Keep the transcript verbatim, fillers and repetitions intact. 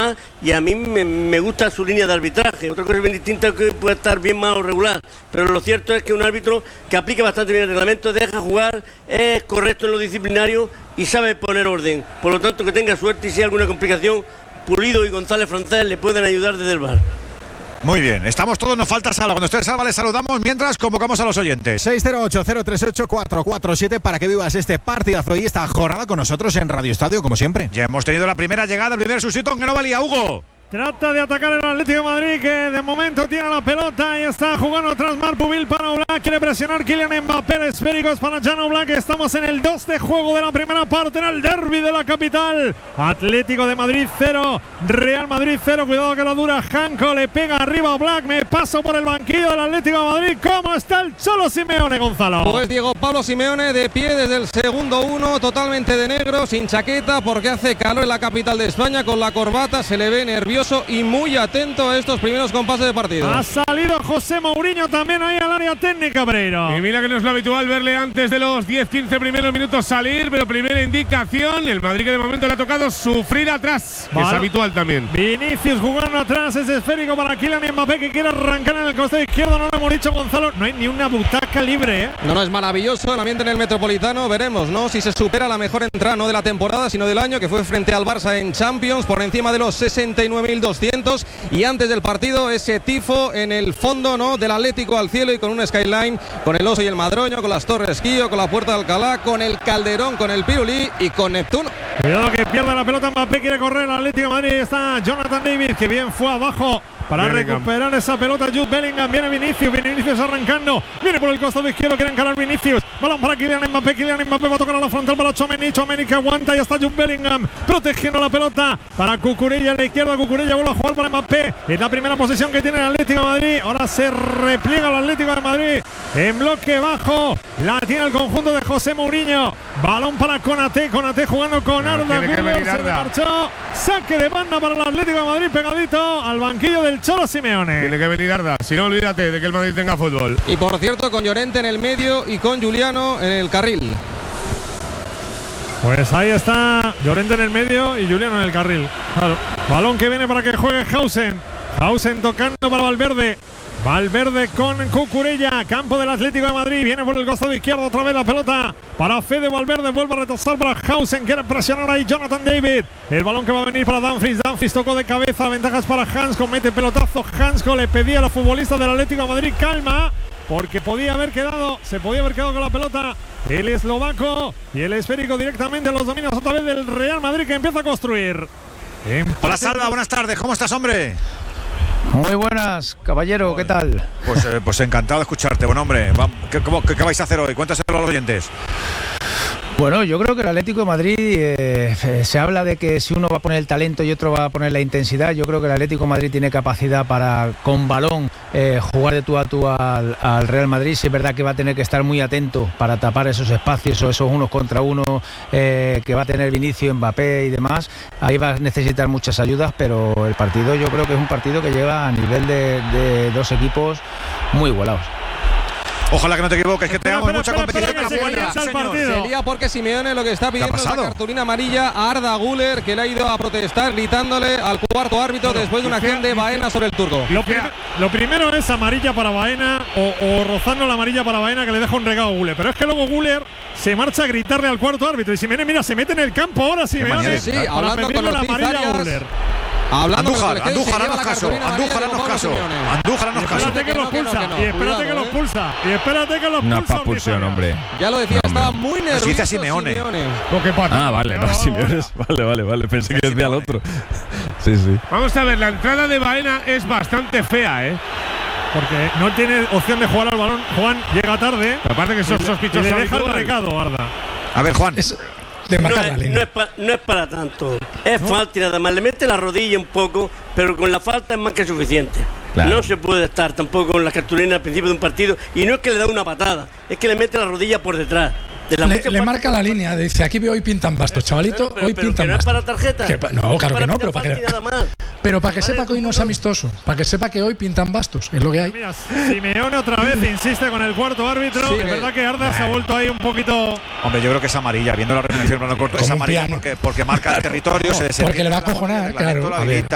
y a mí me, me gusta su línea de arbitraje. Otra cosa bien distinta es que puede estar bien mal o regular, pero lo cierto es que un árbitro que aplica bastante bien el reglamento, deja jugar, es correcto en lo disciplinario y sabe poner orden. Por lo tanto, que tenga suerte y si hay alguna complicación, Pulido y González Francés le pueden ayudar desde el V A R. Muy bien, estamos todos, nos falta Salva. Cuando esté Salva les saludamos mientras convocamos a los oyentes. seis cero ocho, cero tres ocho, cuatro cuatro siete para que vivas este partidazo y esta jornada con nosotros en Radio Estadio, como siempre. Ya hemos tenido la primera llegada, el primer sustituto que no valía, Hugo. Trata de atacar el Atlético de Madrid, que de momento tiene la pelota y está jugando tras Marc Pubil para Oblak. Quiere presionar Kylian Mbappé, el esférico es para Jan Oblak. Estamos en el dos de juego de la primera parte, en el derbi de la capital. Atlético de Madrid cero, Real Madrid cero. Cuidado que la dura Janko, le pega arriba a Oblak. Me paso por el banquillo del Atlético de Madrid. ¿Cómo está el Cholo Simeone, Gonzalo? Pues Diego Pablo Simeone de pie desde el segundo uno, totalmente de negro, sin chaqueta, porque hace calor en la capital de España. Con la corbata se le ve nervioso y muy atento a estos primeros compases de partido. Ha salido José Mourinho también ahí al área técnica, Breiro. Y mira que no es lo habitual verle antes de los diez quince primeros minutos salir, pero primera indicación, el Madrid que de momento le ha tocado sufrir atrás, que vale. Es habitual también. Vinicius jugando atrás, ese esférico para Kylian Mbappé que quiere arrancar en el costado izquierdo, no lo hemos dicho, Gonzalo, no hay ni una butaca libre, ¿eh? No, no, es maravilloso el ambiente en el Metropolitano, veremos, ¿no? Si se supera la mejor entrada, no de la temporada, sino del año, que fue frente al Barça en Champions, por encima de los sesenta y nueve mil doscientos, y antes del partido ese tifo en el fondo, ¿no?, del Atlético al cielo y con un skyline, con el Oso y el Madroño, con las Torres Quío, con la Puerta de Alcalá, con el Calderón, con el Pirulí y con Neptuno. Cuidado que pierda la pelota Mbappé, quiere correr el Atlético de Madrid, está Jonathan David, que bien fue abajo para Bellingham. Recuperar esa pelota. Jude Bellingham, viene Vinicius, viene Vinicius arrancando, viene por el costado izquierdo, quiere encarar Vinicius, balón para Kylian Mbappé, Kylian Mbappé va a tocar a la frontal para Tchouaméni, Tchouaméni que aguanta y está Jude Bellingham protegiendo la pelota para Cucurella, a la izquierda Cucurella vuelve a jugar para Mbappé, es la primera posición que tiene el Atlético de Madrid, ahora se repliega el Atlético de Madrid en bloque bajo, la tiene el conjunto de José Mourinho, balón para Konaté, Konaté jugando con Arda Güler, se marchó, saque de banda para el Atlético de Madrid pegadito al banquillo del Cholo Simeone. Tiene que venir Arda, si no olvídate de que el Madrid tenga fútbol. Y por cierto, con Llorente en el medio y con Juliano en el carril. Pues ahí está Llorente en el medio y Juliano en el carril. Claro. Balón que viene para que juegue Hausen. Hausen tocando para Valverde. Valverde con Cucurella, campo del Atlético de Madrid, viene por el costado izquierdo otra vez la pelota para Fede Valverde, vuelve a retrasar para Hausen, quiere presionar ahí Jonathan David, el balón que va a venir para Dumfries, Dumfries tocó de cabeza, ventajas para Hansko, mete pelotazo, Hansko le pedía a los futbolistas del Atlético de Madrid calma, porque podía haber quedado, se podía haber quedado con la pelota el eslovaco y el esférico directamente a los dominios otra vez del Real Madrid que empieza a construir. Hola Salva, buenas tardes, ¿cómo estás, hombre? Muy buenas, caballero, ¿qué tal? Pues, eh, pues encantado de escucharte, buen hombre. ¿Qué, cómo, qué, ¿Qué vais a hacer hoy? Cuéntaselo a los oyentes. Bueno, yo creo que el Atlético de Madrid, eh, se habla de que si uno va a poner el talento y otro va a poner la intensidad, yo creo que el Atlético de Madrid tiene capacidad para, con balón, eh, jugar de tú a tú al, al Real Madrid. Sí es verdad que va a tener que estar muy atento para tapar esos espacios o esos unos contra uno eh, que va a tener Vinicius, Mbappé y demás. Ahí va a necesitar muchas ayudas, pero el partido yo creo que es un partido que lleva a nivel de, de dos equipos muy igualados. Ojalá que no te equivoques, que espera, tengamos espera, mucha espera, competición. espera, espera, Se, se lía porque Simeone lo que está pidiendo es la cartulina amarilla a Arda Güler, que le ha ido a protestar gritándole al cuarto árbitro bueno, después de una acción de Baena sobre el turco. Lo, prim lo primero es amarilla para Baena o, o rozando la amarilla para Baena que le deja un regalo a Güler, pero es que luego Güler se marcha a gritarle al cuarto árbitro y Simeone, mira, se mete en el campo ahora Simeone. Sí, sí, hablando con los Arias. Hablando Andújar, Andújar, haznos caso, Andújar, haznos caso, Andújar, haznos caso. Espérate que los pulsa, y espérate que los pulsa, y espérate que los pulsa. Una expulsión, hombre. Ya lo decía, estaba muy nervioso. Dice Simeone. Ah, vale, no, Simeone. Vale, vale, vale. Pensé que decía el otro. Sí, sí. Vamos a ver, la entrada de Baena es bastante fea, ¿eh? Porque no tiene opción de jugar al balón. Juan llega tarde. Aparte que son sospechosos. Le deja el recado, Arda. A ver, Juan. Es de no, es, no, es pa, no es para tanto. Es ¿no? falta y nada más. Le mete la rodilla un poco, pero con la falta es más que suficiente. Claro. No se puede estar tampoco con la cartulina al principio de un partido. Y no es que le da una patada, es que le mete la rodilla por detrás. De la le le marca la línea, dice aquí hoy pintan bastos, chavalito, pero, pero, hoy pero pintan que no bastos. ¿No es para tarjeta? Que, no, claro para que no, pero para que, pero para que vale, sepa que hoy no es amistoso, para que sepa que hoy pintan bastos, es lo que hay. Mira, Simeone otra vez insiste con el cuarto árbitro, sí, es verdad que Arda se ha vuelto ahí un poquito… Hombre, yo creo que es amarilla, viendo la repetición plano corto, es amarilla porque, porque marca el territorio, no, se porque le va a cojonar, claro.